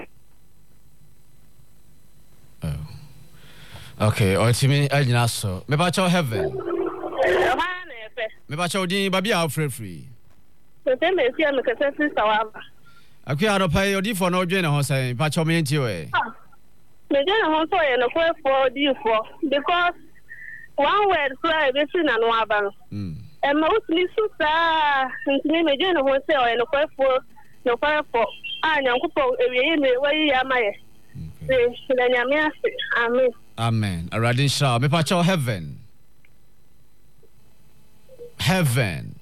okay ɔtumi agyina so mebakyɛw heaven mebakyɛw din babi a wofrɛfiri sɛ mesi a mekɛsɛ sista waba akua adɔpa yi ɔdifoɔ no ɔdwene ne ho sɛn pakyɛw meɛntie ɛ medwene ho sɛ ɔyɛ nokorɛfoɔ odiifoɔ because one word koraa ɛbɛsi na no aba no ɛma wotumi so saa ntumi medwene ho sɛ ɔyɛ nokorɛfoɔ nokorɛfoɔ a nyankopɔn awiei mmere wayi yɛ ama yɛ sɛ na nyame ase amen amen awurade nhyira mepakyɛw heaven heaven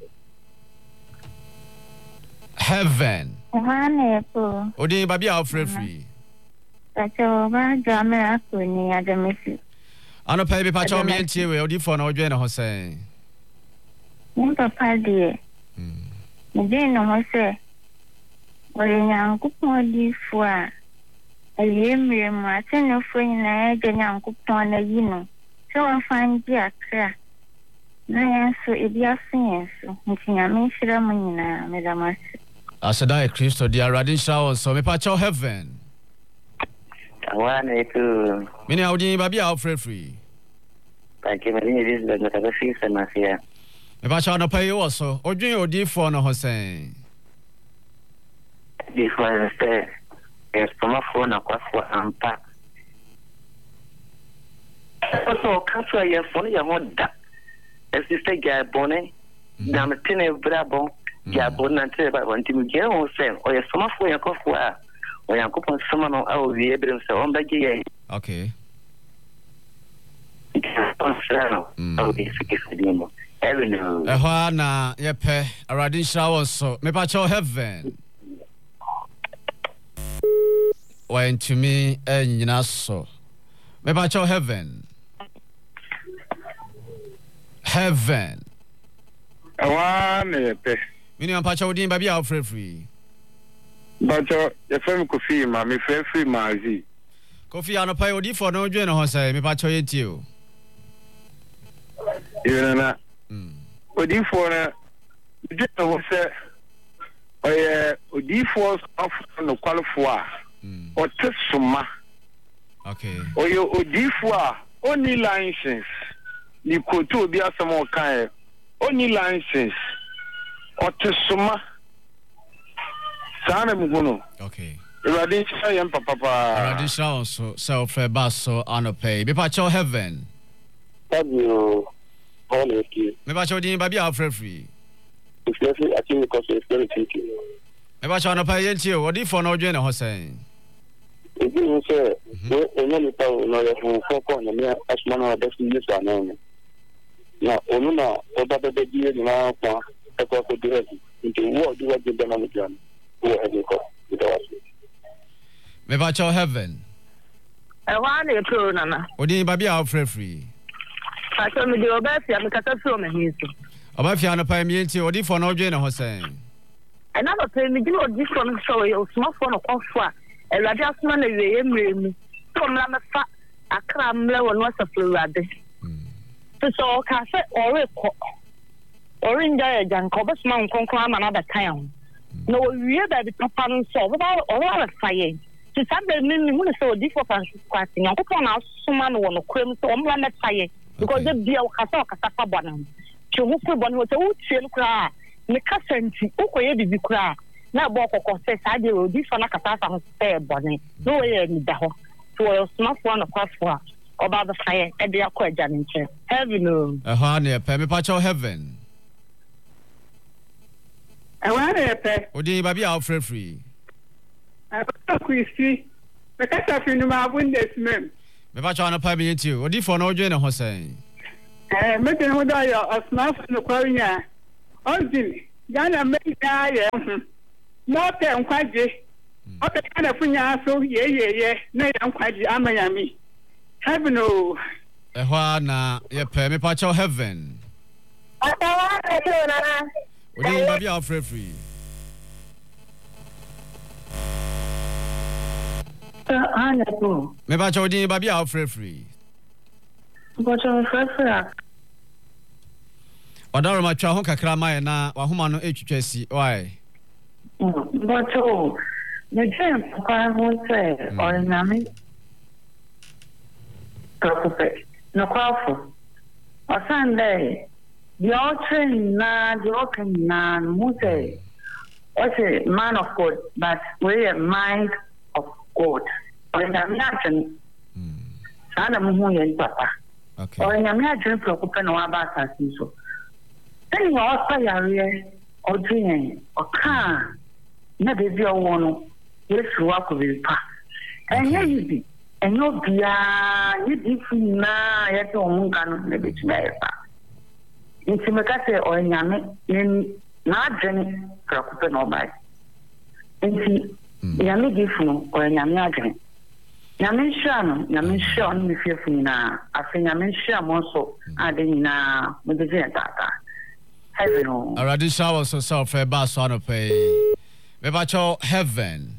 heaven Hane po. Odi babi a ofrefri. Pacho ba jame akuni adamisi. Ano pa bi pacho me ntie we odi fo na odwe na ho sen. Mun papa die. Mm. Ndi no ho se. Ori nyankopon di fo a. Aye mire mu atene fo nyina e nyankopon na yi no. So wa fan di akra. Na yanso ebi asen so. Nti nyame hira mu nyina me damasi. Asada Kristo di arade shawo so me pa cho heaven. Awane tu. Mini audi babi a ofrefri. Pa ke me ni dis na ta fi se na sia. Me pa cho na pa yo so. Odwen odi fo no ho sen. Di fo se. Es toma fo na kwa fo ampa. So ka so ye fo ya ho da. Es se ga bone. Na me tene brabo. Ya bona te ba wanti mu je o se o ye soma fo yakofo a o yakopon soma no a o wie ebrem se on ba ge ye okay o di se ke fidimo everno e ho na ye pe arade shawo so me pa cho heaven when to me enyina so me pa cho heaven heaven awane pe Mini ampacha odin babi a ofrefri. Bacho ye fem Kofi ma me frefri mazi. Kofi anopa odi for no dwen ho sai me pacho yeti o. Yena na. Mm. Odi for na dwen ho se oye odi for of no qualify a. Mm. O tesuma. Okay. Oye odi for a only license. Ni koto obi asamo kan only license. Otesuma sana mugono okay Radisha yam papa Radisha also self basso anope be pa cho heaven tabu honestly me ba cho din ba bia free if you I think because it's very tricky me ba cho anope yentie odi for no dwen na ho sen e bi no say o no ni pa no ya fo ko na me asma na da fi yes ana na onu na o da da di na pa ko ko direct into what do what the dynamic plan who has it got with us me ba cho heaven e wa na e pro nana odi ba bia free free pa cho me de obafia me kata so me hinso obafia no pa mi enti odi for no dwen na ho sen e na ba pe mi di odi for no so e o small for no kwafo a e rade asoma na wiye mremu so mla me fa akra mle wo no asafo rade so ka se ore ko orinja ya janko basma nkonkon ama na da kan ho no wiye da bi papa no so ba o wa faye ti sabe mi mi mu so di for Francis kwati nyankopon na asoma no no krem so o mla na faye because the bia o kasa o kasa fa bona ti hu ku bona so o tie no kra me kasa nti o koye bibi kra na bo kokko se sa de o di for na kasa fa ho se bona no we ni da ho so o smart phone kwafo a o ba ba faye e de akọ agya nche heaven no eh ha na pe me pa cho heaven Awane pe. Odi babi a ofrefri. Akọ Kristi. Bekasa fi no ma abundes mem. Me ba cha na pa bi nti odi fo na odwe ne ho sen. Eh me tin ho da yo asma fo no kwanya. Onzin yana me da ye. No pe nkwaje. O pe kana funya so ye ye ye na ya nkwaje amanyami. Heaven o. Eh ho na ye pe me pa cha heaven. Atawa e do na. Odi ba bia free free. Ana po. Me ba cha odi ba bia free free. But on free. Odaro ma twa ho kakra ma ye na wa homa no etwitwa si why. But oh, the dream kwa ho say or nami. Perfect. No kwafo. O Sunday. The train na the walking na muse. What's a man of God, but we a mind of God. Or nami action. Sana mu yen papa. Okay. Or nami action preocupa no aba asasi so. Then you also yare or dream or car. Na baby o wono. Yes, work with pa. And here you be. And you be a you different na yet on can maybe to me. Nti me ka se o nyame na adwene preocupa no bai. Nti nyame difu o nyame adwene. Nyame hia no, nyame hia on me fiefu na afi nyame hia mo so ade nyina mo de tata. Heaven. Already shower so self e ba so no pay. Me ba cho heaven.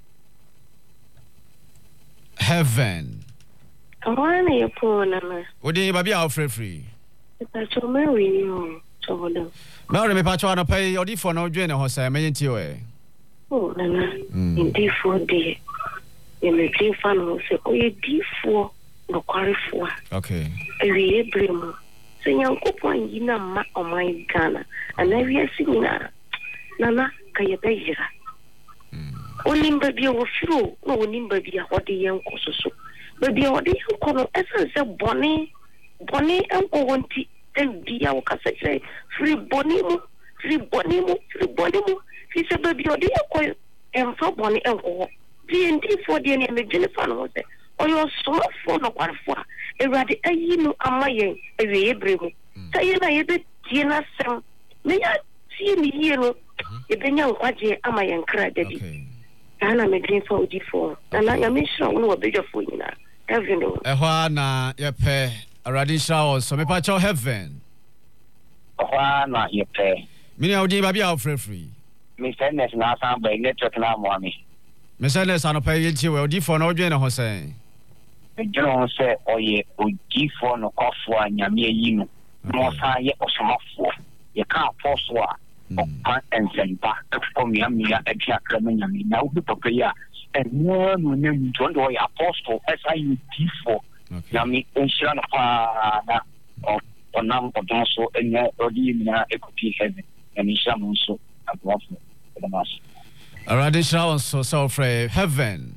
Heaven. Awana ye po na ma. Odi ba bia free free. Ta cho me wi no cho do. Me me pa cho no pay odi fo no dwe ne ho sai me yenti o e. Oh na na. Ndi fo de. Ye me tin fa no se o ye di fo no kware fo. Okay. Ewi e bremo. Se Nyankopon yi na ma o man Ghana. Ana wi asina. Nana ka ye be yira. Onimba bi o firo no onimba bi a hode yen kososo. Ba bi hode yen kono esan se boni boni enko wonti en dia o kasa say free boni mo free boni mo free boni mo fi se ba bi hode yen ko en fa boni enko bi ndi fo de ne me gene fa no se o yo so fo no kwarfo a ewade ayi no amayen ewe ebremu say na ye be tie na sem me ya tie ni ye no e benya nkwaje amayen kra dadi. Ana me green for odi for. Ana ya me sure no obejo for nyina. Heaven. E ho na ye pe already shower so me pa cho heaven. Ho na ye pe. Me na odi ba bia free free. Me sendness na san ba network na mo ami. Me sendness ano pe ye ti we odi for na odwe ne ho sen. Me jeno se oye odi for no kwafo anyame yi no. No san ye osomafo. Ye ka apostle a Opa and Zempa, from Yamia, and Jackamini. Now, the Papaya, and one when you joined the apostle as I U T for Yami, and Shanapa of Onam of Donso, and Odina Equity Heaven, and Isham also above the mass. Already shower so so free heaven.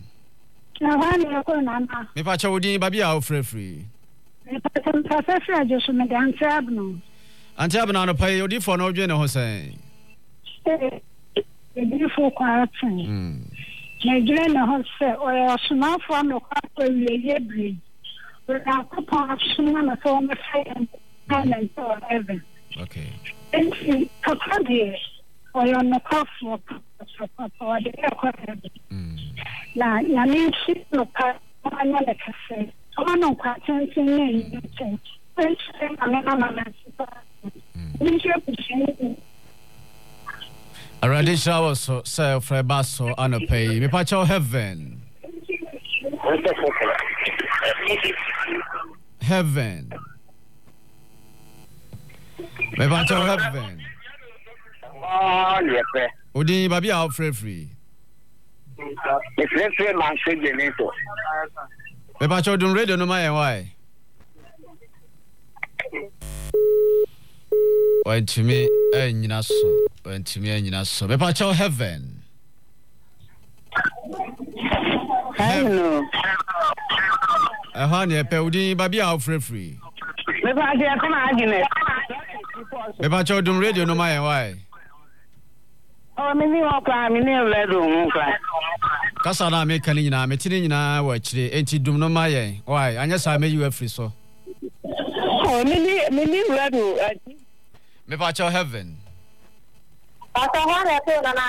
Me pa chawdi babi a free free. Me pa professor just me dan sabno. Ante abna no pay odi for no dwe ne ho sen. Eh, e fo kwa tun. Mm. Me dwe ne ho se o ya suna fo no kwa to ye bri. We ka ko pa suna na so me say and so heaven. Okay. And see ka de o ya no kwa fo so pa de ko heaven. Mm. La ya ni si no pa ana le ka se. O no kwa chen chen ne chen. Chen ana na na na. Already shower so say for basso on a pay. Me pa cho heaven. Heaven. Me pa cho heaven. Ah, yes. Odi babi out free free. It's free free man say genito. Me pa cho dun radio no my why. When to me, and you so when to me, and you so. Me pa cho heaven. Hello. Eh, honey, pe udi babi out free free. Me pa dia come agnes. Me pa cho dun radio no my why. Oh, me ni o kwa, me ni o le do mo kwa. Kasa na me kan nyina me tini nyina wa kire enti dum no ma yen why anya sa me you free so oh me ni me ni radio me pa cho heaven ata hore to na